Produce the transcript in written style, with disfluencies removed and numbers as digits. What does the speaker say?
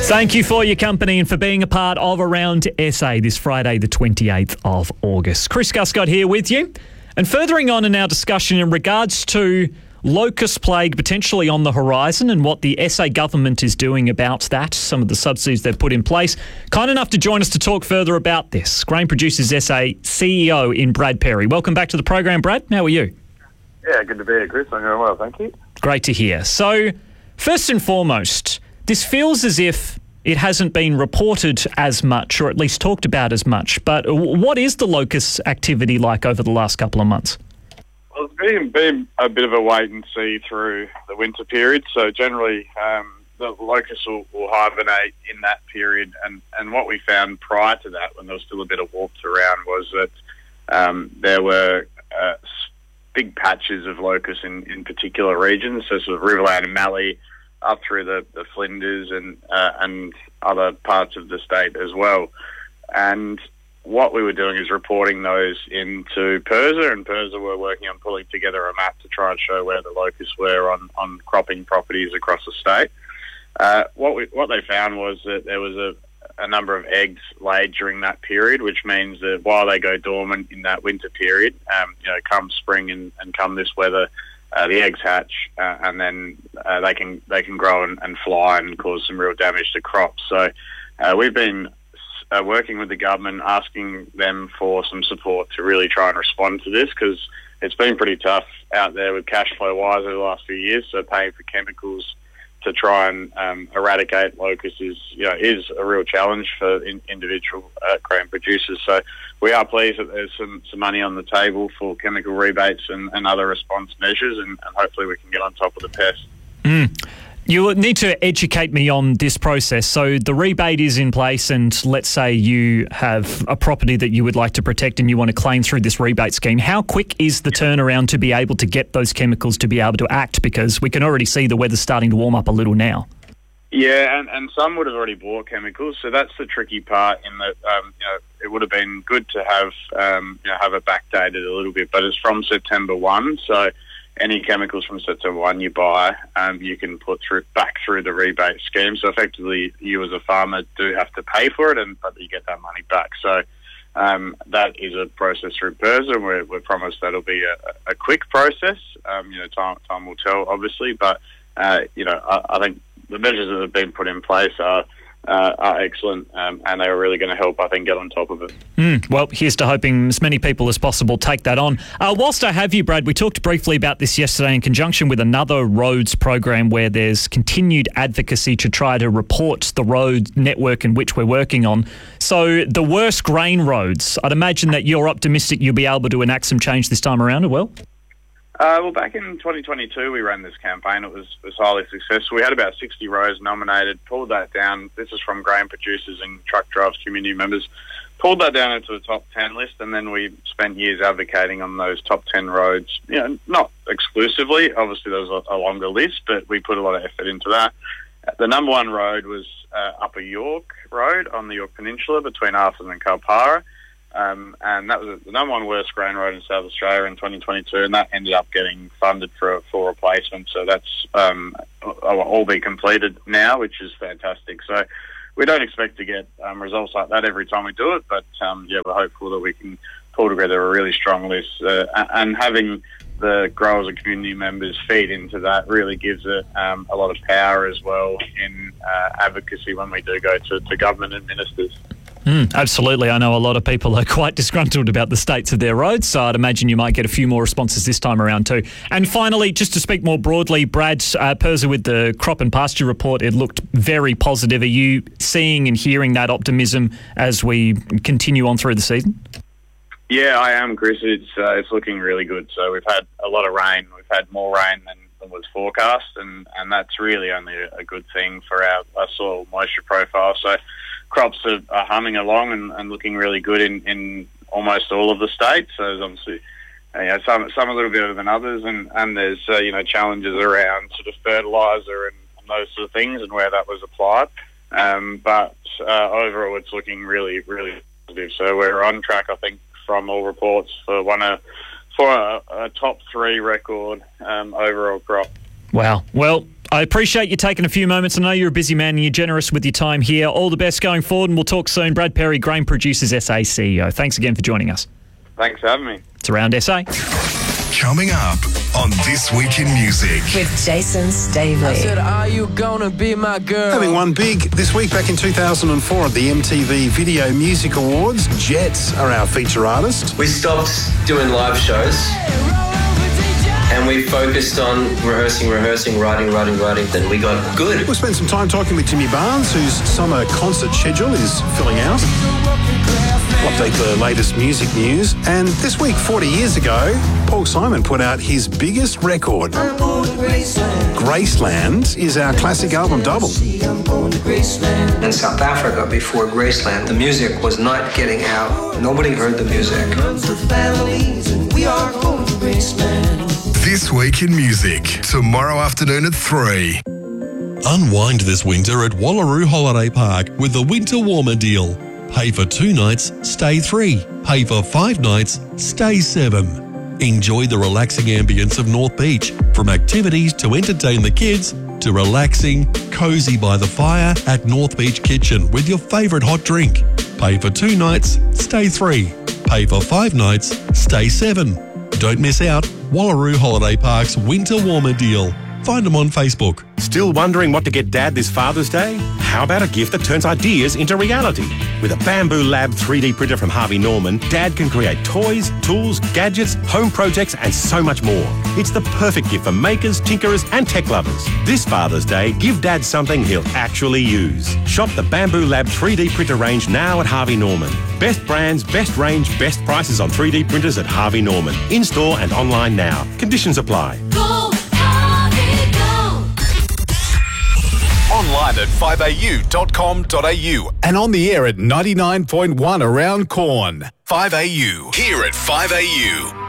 Thank you for your company and for being a part of Around SA this Friday, the 28th of August. Chris Guscott here with you. And furthering on in our discussion in regards to locust plague potentially on the horizon and what the SA government is doing about that, some of the subsidies they've put in place. Kind enough to join us to talk further about this, Grain Producers SA CEO in Brad Perry. Welcome back to the program, Brad. How are you? Yeah, good to be here, Chris. I'm going well, thank you. Great to hear. So, first and foremost, this feels as if it hasn't been reported as much, or at least talked about as much. But what is the locust activity like over the last couple of months? Well, it's been a bit of a wait and see through the winter period. So generally, the locusts will hibernate in that period. And what we found prior to that, when there was still a bit of warmth around, was that there were big patches of locusts in particular regions, so sort of Riverland and Mallee, up through the Flinders and other parts of the state as well. And what we were doing is reporting those into PIRSA, and PIRSA were working on pulling together a map to try and show where the locusts were on cropping properties across the state. What they found was that there was a number of eggs laid during that period, which means that while they go dormant in that winter period, come spring and come this weather, the eggs hatch and then they can grow and fly and cause some real damage to crops. So we've been working with the government, asking them for some support to really try and respond to this, because it's been pretty tough out there with cash flow wise over the last few years. So paying for chemicals to try and eradicate locusts is a real challenge for individual grain producers. So we are pleased that there's some money on the table for chemical rebates and other response measures, and hopefully we can get on top of the pest. You need to educate me on this process. So the rebate is in place, and let's say you have a property that you would like to protect and you want to claim through this rebate scheme. How quick is the turnaround to be able to get those chemicals to be able to act? Because we can already see the weather's starting to warm up a little now. Yeah, and some would have already bought chemicals, so that's the tricky part. In that, it would have been good to have have it backdated a little bit, but it's from September 1, so any chemicals from September 1 you buy, you can put back through the rebate scheme. So effectively, you as a farmer do have to pay for it, but you get that money back. So that is a process through PIRSA, and we're promised that'll be a quick process. Time will tell, obviously, but I think the measures that have been put in place are excellent, and they're really going to help, I think, get on top of it. Well, here's to hoping as many people as possible take that on. Whilst I have you, Brad, we talked briefly about this yesterday in conjunction with another roads program where there's continued advocacy to try to report the road network in which we're working on. So the worst grain roads, I'd imagine that you're optimistic you'll be able to enact some change this time around as well? Well, back in 2022, we ran this campaign. It was highly successful. We had about 60 roads nominated, pulled that down. This is from grain producers and truck drivers, community members. Pulled that down into the top 10 list, and then we spent years advocating on those top 10 roads. Not exclusively. Obviously, there was a longer list, but we put a lot of effort into that. The number one road was Upper York Road on the York Peninsula between Arthur and Kalpara. And that was the number one worst grain road in South Australia in 2022, and that ended up getting funded for replacement. So that's all be completed now, which is fantastic. So we don't expect to get results like that every time we do it, but we're hopeful that we can pull together a really strong list. And having the growers and community members feed into that really gives it a lot of power as well in advocacy when we do go to government and ministers. Absolutely. I know a lot of people are quite disgruntled about the states of their roads, so I'd imagine you might get a few more responses this time around too. And finally, just to speak more broadly, Brad, PIRSA with the crop and pasture report, it looked very positive. Are you seeing and hearing that optimism as we continue on through the season? Yeah, I am, Chris. It's looking really good. So we've had a lot of rain. We've had more rain than was forecast, and that's really only a good thing for our soil moisture profile. So crops are humming along and looking really good in almost all of the states. So there's obviously some a little bit better than others, and there's challenges around sort of fertiliser and those sort of things and where that was applied. But overall, it's looking really, really positive. So we're on track, I think, from all reports for a top 3 record overall crop. Wow. Well, I appreciate you taking a few moments. I know you're a busy man and you're generous with your time here. All the best going forward, and we'll talk soon. Brad Perry, Grain Producers SA CEO. Thanks again for joining us. Thanks for having me. It's Around SA. Coming up on This Week in Music. With Jason Stavely. I said, are you gonna be my girl? Having won big this week back in 2004 at the MTV Video Music Awards, Jets are our feature artist. We stopped doing live shows and we focused on rehearsing, writing. Then we got good. We'll spend some time talking with Jimmy Barnes, whose summer concert schedule is filling out. We'll update the latest music news. And this week, 40 years ago, Paul Simon put out his biggest record. Graceland is our classic album double. In South Africa, before Graceland, the music was not getting out. Nobody heard the music. This Week in Music, tomorrow afternoon at 3. Unwind this winter at Wallaroo Holiday Park with the Winter Warmer deal. Pay for 2 nights, stay 3. Pay for 5 nights, stay 7. Enjoy the relaxing ambience of North Beach, from activities to entertain the kids to relaxing, cosy by the fire at North Beach Kitchen with your favourite hot drink. Pay for 2 nights, stay 3. Pay for 5 nights, stay 7. Don't miss out. Wallaroo Holiday Park's Winter Warmer deal. Find them on Facebook. Still wondering what to get Dad this Father's Day? How about a gift that turns ideas into reality? With a Bamboo Lab 3D printer from Harvey Norman, Dad can create toys, tools, gadgets, home projects, and so much more. It's the perfect gift for makers, tinkerers, and tech lovers. This Father's Day, give Dad something he'll actually use. Shop the Bamboo Lab 3D printer range now at Harvey Norman. Best brands, best range, best prices on 3D printers at Harvey Norman. In-store and online now. Conditions apply. Online at 5au.com.au and on the air at 99.1 around Corn. 5AU. Here at 5AU.